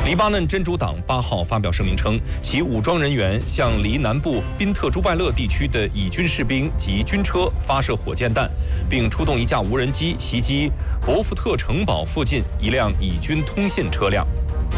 黎巴嫩真主党8号发表声明称，其武装人员向离南部宾特朱拜勒地区的以军士兵及军车发射火箭弹，并出动一架无人机袭击博福特城堡附近一辆以军通信车辆。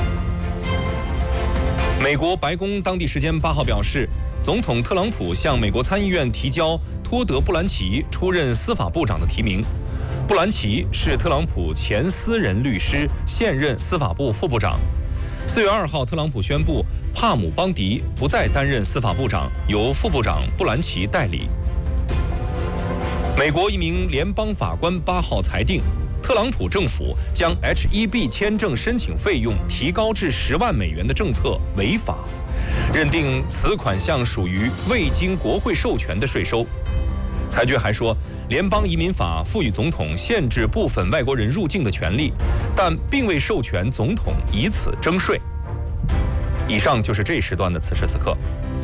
美国白宫当地时间8号表示，总统特朗普向美国参议院提交托德·布兰奇出任司法部长的提名。布兰奇是特朗普前私人律师，现任司法部副部长。4月2号，特朗普宣布帕姆邦迪不再担任司法部长，由副部长布兰奇代理。美国一名联邦法官8号裁定，特朗普政府将 H-1B 签证申请费用提高至10万美元的政策违法，认定此款项属于未经国会授权的税收。裁决还说，联邦移民法赋予总统限制部分外国人入境的权利，但并未授权总统以此征税。以上就是这一时段的此时此刻。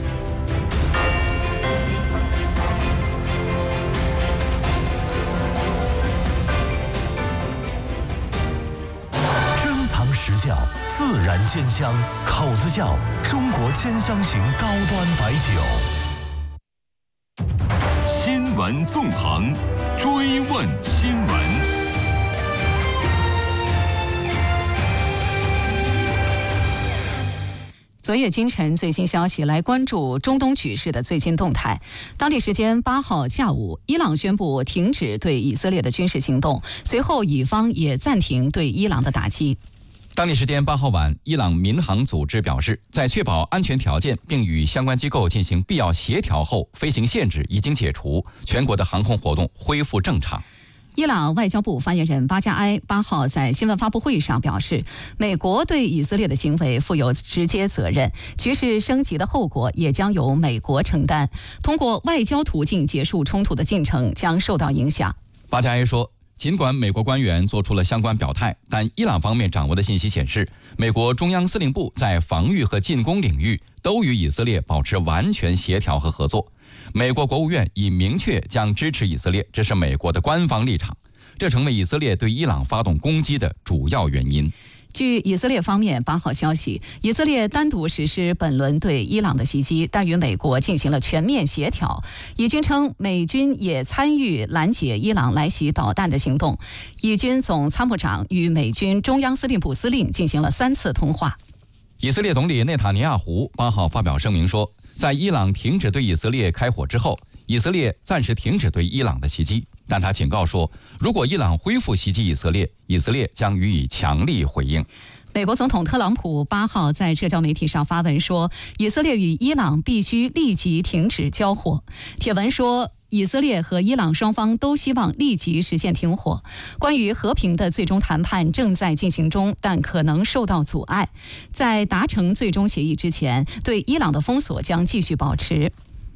珍藏实窖，自然鲜香，口子窖，中国鲜香型高端白酒。 新闻纵横，追问新闻。 昨夜今晨最新消息，来关注中东局势的最新动态。当地时间8号下午，伊朗宣布停止对以色列的军事行动，随后以方也暂停对伊朗的打击。 当地时间8号晚，伊朗民航组织表示，在确保安全条件并与相关机构进行必要协调后，飞行限制已经解除，全国的航空活动恢复正常。 伊朗外交部发言人巴加埃8号在新闻发布会上表示，美国对以色列的行为负有直接责任，局势升级的后果也将由美国承担。通过外交途径结束冲突的进程将受到影响。 巴加埃说，尽管美国官员做出了相关表态，但伊朗方面掌握的信息显示，美国中央司令部在防御和进攻领域都与以色列保持完全协调和合作。美国国务院已明确将支持以色列，这是美国的官方立场，这成为以色列对伊朗发动攻击的主要原因。 据以色列方面8号消息，以色列单独实施本轮对伊朗的袭击，但与美国进行了全面协调。以军称，美军也参与拦截伊朗来袭导弹的行动。以军总参谋长与美军中央司令部司令进行了3次通话。 以色列总理内塔尼亚胡8号发表声明说，在伊朗停止对以色列开火之后，以色列暂时停止对伊朗的袭击，但他警告说，如果伊朗恢复袭击以色列，以色列将予以强力回应。 美国总统特朗普8号在社交媒体上发文说，以色列与伊朗必须立即停止交火。帖文说，以色列和伊朗双方都希望立即实现停火。关于和平的最终谈判正在进行中，但可能受到阻碍。在达成最终协议之前，对伊朗的封锁将继续保持。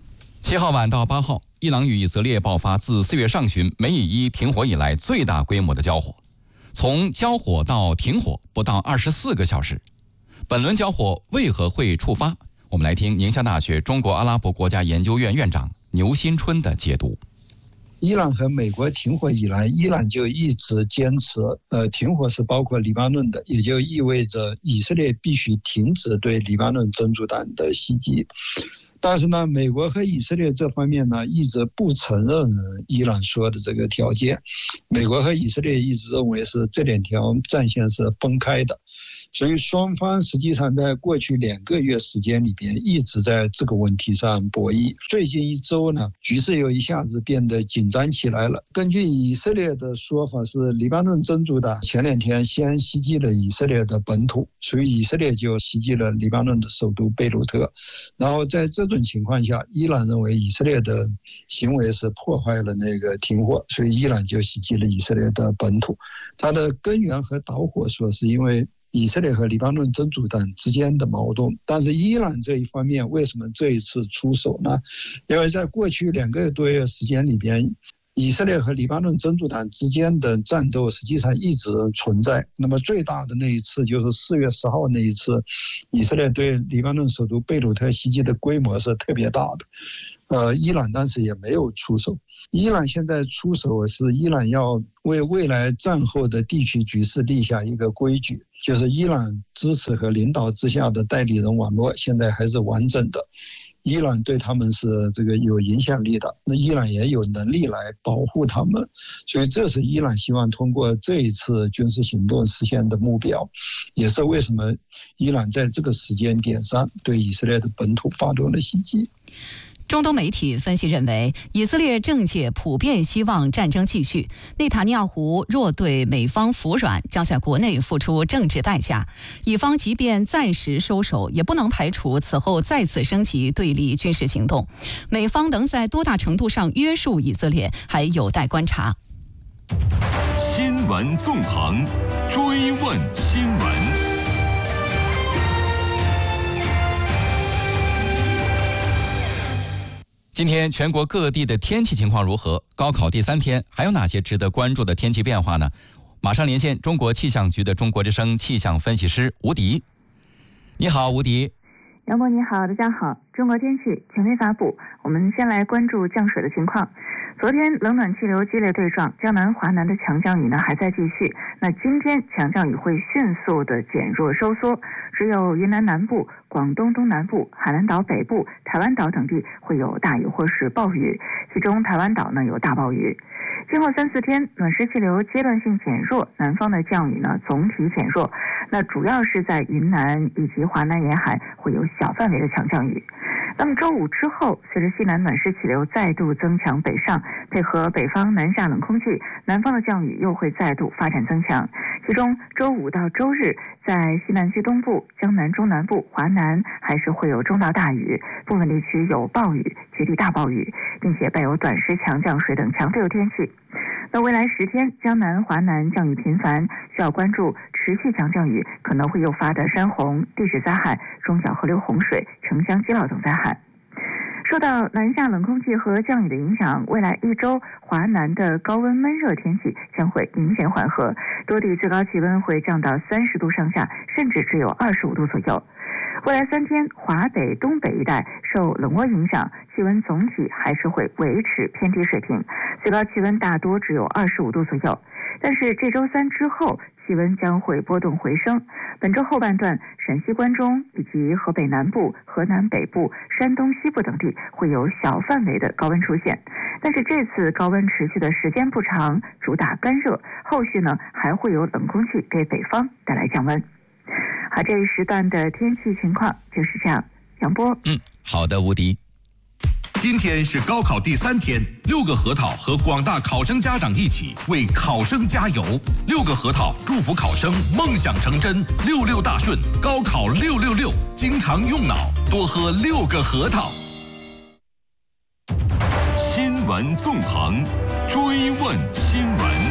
7号晚到8号，伊朗与以色列爆发自4月上旬美以1停火以来最大规模的交火。从交火到停火不到24个小时，本轮交火为何会触发？我们来听宁夏大学中国阿拉伯国家研究院院长牛新春的解读。 伊朗和美国停火以来，伊朗就一直坚持，停火是包括黎巴嫩的，也就意味着以色列必须停止对黎巴嫩真主党的袭击。但是呢，美国和以色列这方面呢，一直不承认伊朗说的这个条件。美国和以色列一直认为是这2条战线是分开的。所以双方实际上在过去2个月时间里边一直在这个问题上博弈。最近1周呢，局势又一下子变得紧张起来了。根据以色列的说法是，黎巴嫩真主党前2天先袭击了以色列的本土，所以以色列就袭击了黎巴嫩的首都贝鲁特。然后在这种情况下，伊朗认为以色列的行为是破坏了那个停火，所以伊朗就袭击了以色列的本土。它的根源和导火索是因为以色列和黎巴嫩真主党之间的矛盾，但是伊朗这一方面为什么这一次出手呢？因为在过去2个多月时间里边，以色列和黎巴嫩真主党之间的战斗实际上一直存在。那么最大的那一次就是4月10号那一次，以色列对黎巴嫩首都贝鲁特袭击的规模是特别大的。伊朗当时也没有出手。伊朗现在出手是伊朗要为未来战后的地区局势立下一个规矩。 就是伊朗支持和领导之下的代理人网络现在还是完整的。伊朗对他们是这个有影响力的，那伊朗也有能力来保护他们，所以这是伊朗希望通过这一次军事行动实现的目标，也是为什么伊朗在这个时间点上对以色列的本土发动了袭击。 中东媒体分析认为，以色列政界普遍希望战争继续。内塔尼亚胡若对美方服软，将在国内付出政治代价。以方即便暂时收手，也不能排除此后再次升级对立军事行动。美方能在多大程度上约束以色列，还有待观察。 新闻纵横，追问新闻。 今天全国各地的天气情况如何？高考第3天，还有哪些值得关注的天气变化呢？马上连线中国气象局的中国之声气象分析师吴迪。你好，吴迪。 杨博你好，大家好。中国天气权威发布，我们先来关注降水的情况。昨天冷暖气流激烈对撞，江南、华南的强降雨呢还在继续。那今天强降雨会迅速的减弱收缩，只有云南南部、广东东南部、海南岛北部、台湾岛等地会有大雨或是暴雨，其中台湾岛呢有大暴雨。今后3、4天，暖湿气流阶段性减弱，南方的降雨呢总体减弱，那主要是在云南以及华南沿海会有小范围的强降雨。那么周五之后，随着西南暖湿气流再度增强北上，配合北方南下冷空气，南方的降雨又会再度发展增强。其中周五到周日，在西南区东部、江南中南部、华南还是会有中到大雨，部分地区有暴雨、局地大暴雨，并且伴有短时强降水等强对流天气。那未来10天，江南、华南降雨频繁，需要关注持续强降雨可能会诱发的山洪、地质灾害、中小河流洪水、城乡激涝等灾害。受到南下冷空气和降雨的影响，未来1周华南的高温闷热天气将会明显缓和，多地最高气温会降到30度上下，甚至只有25度左右。未来3天，华北、东北一带受冷涡影响，气温总体还是会维持偏低水平，最高气温大多只有25度左右。但是这周3之后，气温将会波动回升。本周后半段，陕西关中以及河北南部、河南北部、山东西部等地会有小范围的高温出现。但是这次高温持续的时间不长，主打干热，后续呢还会有冷空气给北方带来降温。好，这一时段的天气情况就是这样。杨波， 好的，吴迪。 今天是高考第3天，6个核桃和广大考生家长一起为考生加油。6个核桃祝福考生梦想成真，66大顺，高考666，经常用脑，多喝6个核桃。 新闻纵横，追问新闻。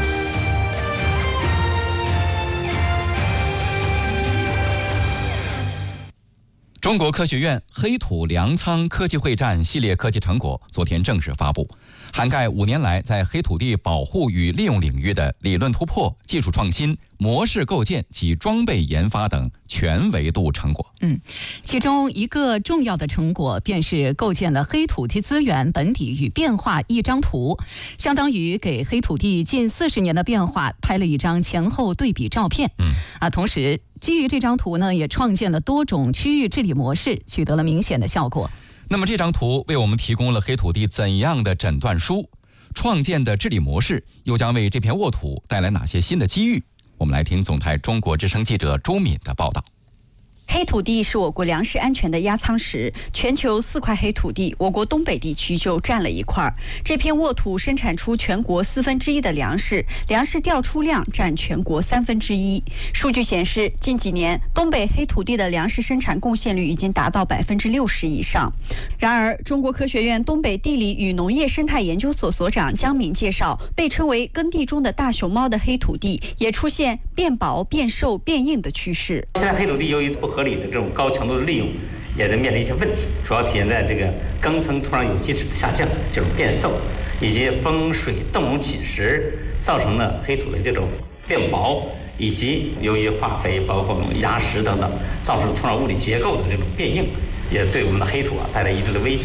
中国科学院黑土粮仓科技会战系列科技成果昨天正式发布，涵盖5年来在黑土地保护与利用领域的理论突破、技术创新、模式构建及装备研发等全维度成果。 其中一个重要的成果便是构建了黑土地资源本体与变化一张图，相当于给黑土地近40年的变化拍了一张前后对比照片。同时基于这张图呢，也创建了多种区域治理模式，取得了明显的效果。 那么这张图为我们提供了黑土地怎样的诊断书？创建的治理模式又将为这片沃土带来哪些新的机遇？我们来听总台中国之声记者周敏的报道。 黑土地是我国粮食安全的压舱石，全球4块黑土地，我国东北地区就占了1块。这片沃土生产出全国1/4的粮食，粮食调出量占全国1/3。数据显示，近几年东北黑土地的粮食生产贡献率已经达到60%以上。然而，中国科学院东北地理与农业生态研究所所长姜敏介绍，被称为耕地中的大熊猫的黑土地也出现变薄、变瘦、变硬的趋势。 现在黑土地由于不合理的这种高强度的利用，也在面临一些问题，主要体现在这个耕层土壤有机质的下降，这种变瘦，以及风水动物侵蚀造成的黑土的这种变薄，以及由于化肥包括压实等等，造成土壤物理结构的这种变硬，也对我们的黑土带来一定的威胁。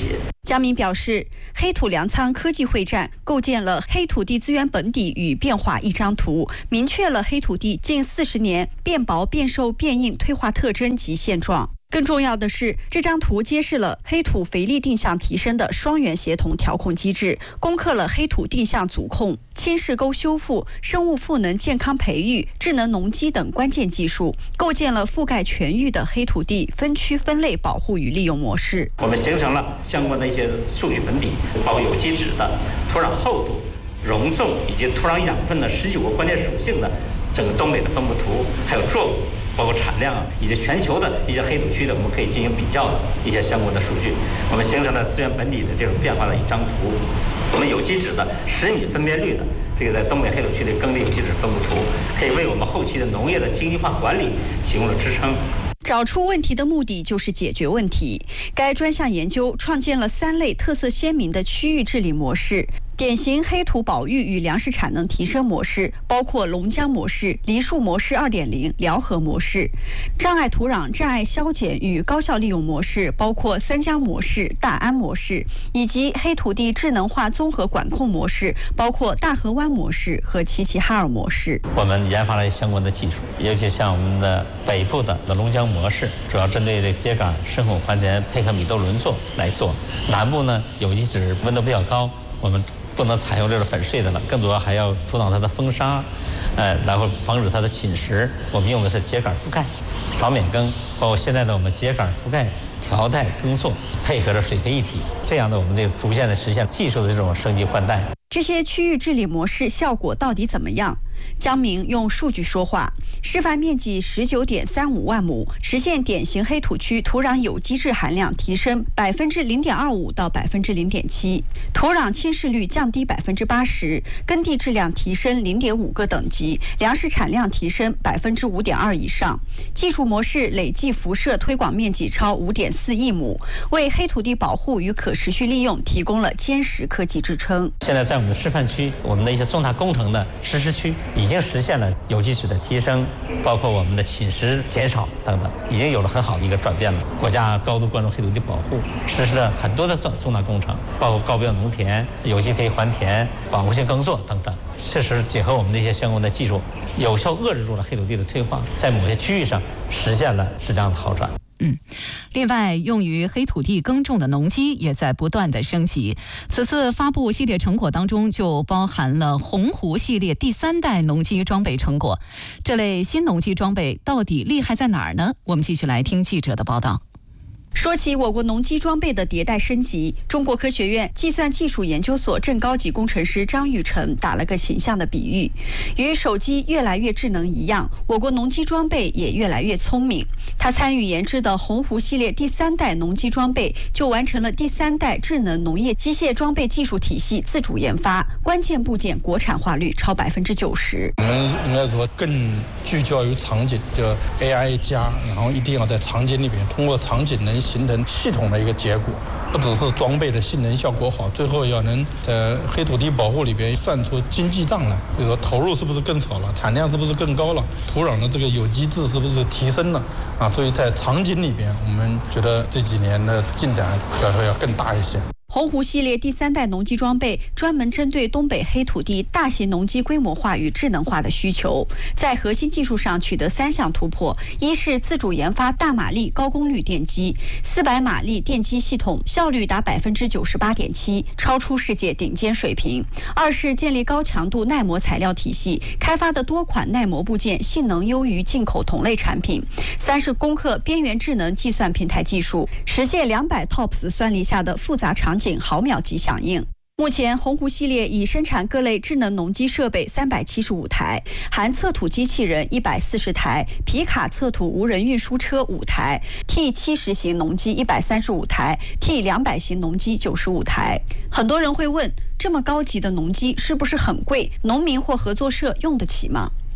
江明表示，黑土粮仓科技会战构建了黑土地资源本底与变化一张图，明确了黑土地近40年变薄、变瘦、变硬退化特征及现状。更重要的是，这张图揭示了黑土肥力定向提升的双元协同调控机制，攻克了黑土定向阻控、侵蚀沟修复、生物赋能健康培育、智能农机等关键技术，构建了覆盖全域的黑土地分区分类保护与利用模式。 我们形成了相关的一些数据本底，包括有机质的、土壤厚度、容重以及土壤养分的19个关键属性的整个东北的分布图，还有作物，包括产量以及全球的一些黑土区的，我们可以进行比较的一些相关的数据，我们形成了资源本底的这种变化的一张图。我们有机质的10米分辨率的这个在东北黑土区的耕地有机质分布图，可以为我们后期的农业的经济化管理提供了支撑。 找出问题的目的就是解决问题。该专项研究创建了3类特色鲜明的区域治理模式。典型黑土保育与粮食产能提升模式包括龙江模式、梨树模式 2.0、辽河模式；障碍土壤障碍消减与高效利用模式包括三江模式、大安模式，以及黑土地智能化综合管控模式包括大河湾模式和齐齐哈尔模式。 我们研发了相关的技术，尤其像我们的北部的龙江模式，主要针对这秸秆、深孔还田配合米豆轮作来做。南部呢，有机质温度比较高，我们不能采用这个粉碎的了，更主要还要阻挡它的风沙，然后防止它的侵蚀。我们用的是秸秆覆盖、少免耕，包括现在的我们秸秆覆盖、调带耕作，配合着水肥一体，这样的我们就逐渐的实现技术的这种升级换代。 这些区域治理模式效果到底怎么样？江明用数据说话，示范面积19.35万亩，实现典型黑土区土壤有机质含量提升0.25%到0.7%，土壤侵蚀率降低80%，耕地质量提升0.5个等级，粮食产量提升5.2%以上。技术模式累计辐射推广面积超5.4亿亩，为黑土地保护与可持续利用提供了坚实科技支撑。 现在在我们的示范区，我们的一些重大工程的实施区已经实现了有机质的提升，包括我们的侵蚀减少等等，已经有了很好的一个转变了。国家高度关注黑土地保护，实施了很多的重大工程，包括高标农田、有机肥还田、保护性耕作等等，确实结合我们的一些相关的技术，有效遏制住了黑土地的退化，在某些区域上实现了质量的好转。 另外，用于黑土地耕种的农机也在不断的升级。此次发布系列成果当中，就包含了鸿鹄系列第3代农机装备成果。这类新农机装备到底厉害在哪儿呢？我们继续来听记者的报道。 说起我国农机装备的迭代升级，中国科学院计算技术研究所正高级工程师张玉成打了个形象的比喻，与手机越来越智能一样，我国农机装备也越来越聪明。他参与研制的鸿鹄系列第3代农机装备就完成了第3代智能农业机械装备技术体系自主研发，关键部件国产化率超90%。 我们应该说更聚焦于场景，就 AI 加，然后一定要在场景里边，通过场景能形成系统的一个结果，不只是装备的性能效果好，最后要能在黑土地保护里边算出经济账来，比如说投入是不是更少了，产量是不是更高了，土壤的这个有机质是不是提升了啊？所以在场景里边，我们觉得这几年的进展可能要更大一些。 鸿鹄系列第3代农机装备专门针对东北黑土地大型农机规模化与智能化的需求，在核心技术上取得3项突破：一是自主研发大马力高功率电机，400马力电机系统效率达98.7%，超出世界顶尖水平；二是建立高强度耐磨材料体系，开发的多款耐磨部件性能优于进口同类产品；三是攻克边缘智能计算平台技术，实现200 TOPS 算力下的复杂场景毫秒级响应。目前，鸿鹄系列已生产各类智能农机设备375台，含测土机器人140台、皮卡测土无人运输车5台、T70 型农机135台、T200 型农机95台。很多人会问，这么高级的农机是不是很贵？农民或合作社用得起吗？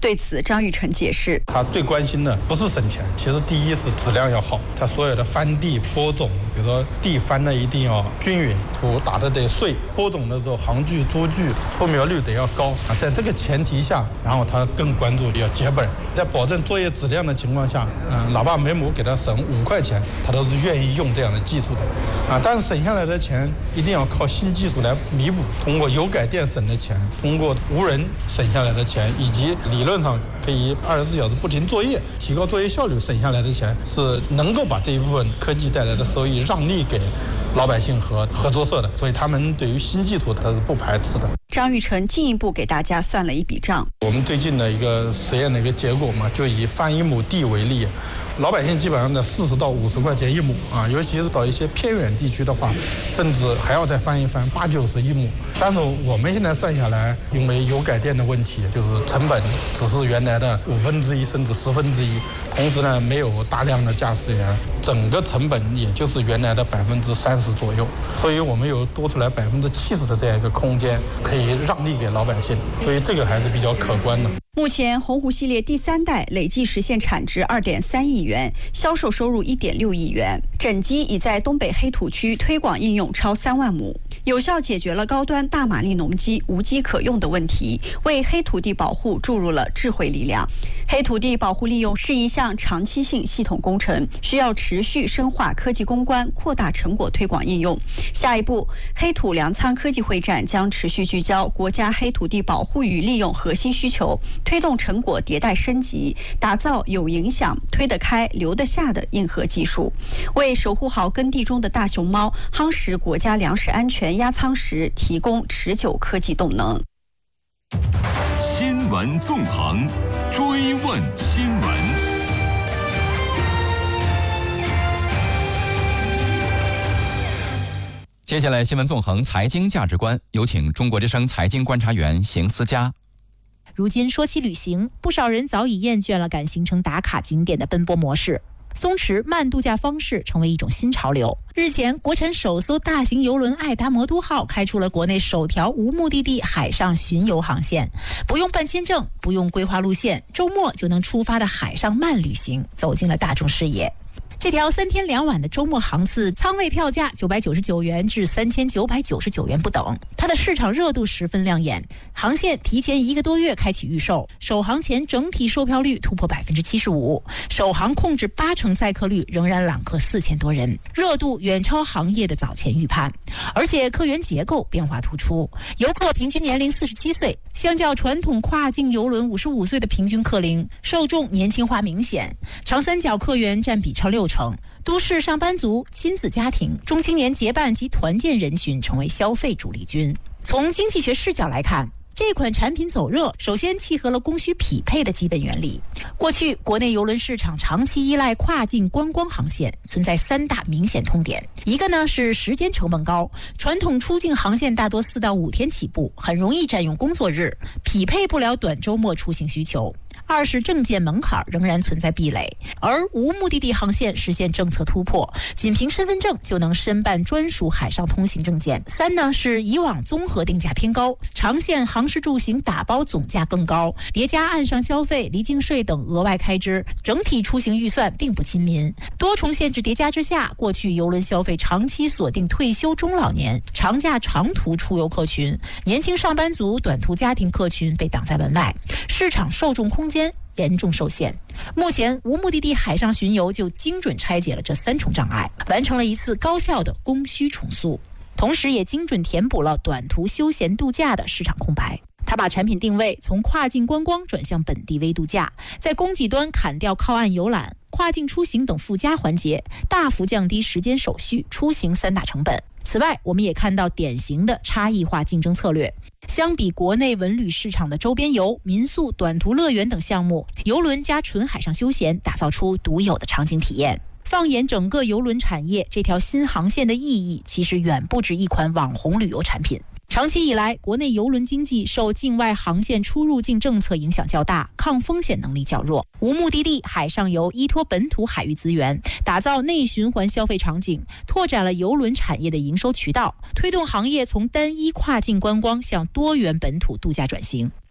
对此，张玉成解释， 他最关心的不是省钱，其实第一是质量要好，他所有的翻地播种，比如说地翻的一定要均匀，土打得得碎，播种的时候行距、株距、出苗率得要高在这个前提下，然后他更关注要结本，在保证作业质量的情况下，哪怕每亩给他省5块钱，他都是愿意用这样的技术的但是省下来的钱一定要靠新技术来弥补，通过油改电省的钱，通过无人省下来的钱，以及理论上可以24小时不停作业，提高作业效率省下来的钱，是能够把这一部分科技带来的收益让利给老百姓和合作社的，所以他们对于新技术他是不排斥的。 张玉成进一步给大家算了一笔账， 我们最近的一个实验的一个结果嘛，就以翻1亩地为例，老百姓基本上在40到50块钱1亩尤其是到一些偏远地区的话，甚至还要再翻一翻80-901亩。但是我们现在算下来，因为油改电的问题，就是成本只是原来的1/5甚至1/10，同时呢没有大量的驾驶员，整个成本也就是原来的30%左右，所以我们有多出来70%的这样一个空间，可以让利给老百姓，所以这个还是比较可观的。 目前鸿鹄系列第3代累计实现产值2.3亿元，销售收入1.6亿元。整机已在东北黑土区推广应用超3万亩，有效解决了高端大马力农机无机可用的问题，为黑土地保护注入了智慧力量。黑土地保护利用是一项长期性系统工程，需要持续深化科技攻关，扩大成果推广应用。下一步，黑土粮仓科技会战将持续聚焦国家黑土地保护与利用核心需求，推动成果迭代升级，打造有影响、推得开、留得下的硬核技术，为守护好耕地中的大熊猫、夯实国家粮食安全压舱石提供持久科技动能。 新闻纵横，追问新闻。 接下来新闻纵横财经价值观，有请中国之声财经观察员邢思佳。 如今说起旅行，不少人早已厌倦了赶行程打卡景点的奔波模式，松弛慢度假方式成为一种新潮流。日前，国产首艘大型邮轮爱达魔都号开出了国内首条无目的地海上巡游航线，不用办签证，不用规划路线，周末就能出发的海上慢旅行走进了大众视野。这条3天2晚的周末航次，舱位票价999元至3999元不等，它的市场热度十分亮眼。航线提前1个多月开启预售，首航前整体售票率突破75%，首航控制80%载客率，仍然揽客4000多人，热度远超行业的早前预判。而且客源结构变化突出，游客平均年龄47岁，相较传统跨境邮轮55岁的平均客龄，受众年轻化明显。长三角客源占比超60%。都市上班族、亲子家庭、中青年结伴及团建人群成为消费主力军。从经济学视角来看，这款产品走热，首先契合了供需匹配的基本原理。过去，国内邮轮市场长期依赖跨境观光航线，存在3大明显痛点。一个呢是时间成本高，传统出境航线大多4到5天起步，很容易占用工作日，匹配不了短周末出行需求。2是证件门槛仍然存在壁垒，而无目的地航线实现政策突破，仅凭身份证就能申办专属海上通行证件。3呢是以往综合定价偏高，长线航食住行打包总价更高，叠加岸上消费、离境税等额外开支，整体出行预算并不亲民。多重限制叠加之下，过去邮轮消费长期锁定退休中老年、长假长途出游客群，年轻上班族、短途家庭客群被挡在门外，市场受众空间严重受限。目前无目的地海上巡游就精准拆解了这3重障碍，完成了一次高效的供需重塑，同时也精准填补了短途休闲度假的市场空白。它把产品定位从跨境观光转向本地微度假，在供给端砍掉靠岸游览、跨境出行等附加环节，大幅降低时间、手续、出行3大成本。此外，我们也看到典型的差异化竞争策略。相比国内文旅市场的周边游、民宿、短途乐园等项目，邮轮加纯海上休闲打造出独有的场景体验。放眼整个邮轮产业，这条新航线的意义其实远不止一款网红旅游产品。长期以来，国内邮轮经济受境外航线出入境政策影响较大，抗风险能力较弱。无目的地海上游依托本土海域资源，打造内循环消费场景，拓展了邮轮产业的营收渠道，推动行业从单一跨境观光向多元本土度假转型。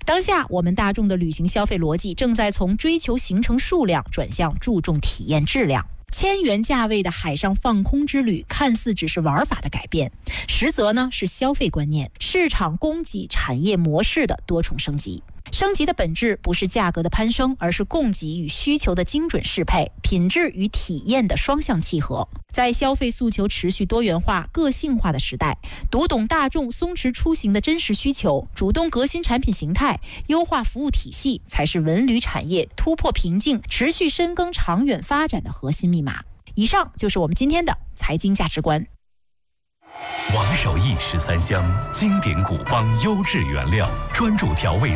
当下我们大众的旅行消费逻辑正在从追求行程数量转向注重体验质量。1000元价位的海上放空之旅看似只是玩法的改变，实则呢是消费观念、市场供给、产业模式的多重升级。升级的本质不是价格的攀升，而是供给与需求的精准适配，品质与体验的双向契合。在消费诉求持续多元化、个性化的时代，读懂大众松弛出行的真实需求，主动革新产品形态，优化服务体系，才是文旅产业突破瓶颈、持续深耕长远发展的核心密码。以上就是我们今天的财经价值观。 王守义13香，经典古方优质原料，专注调味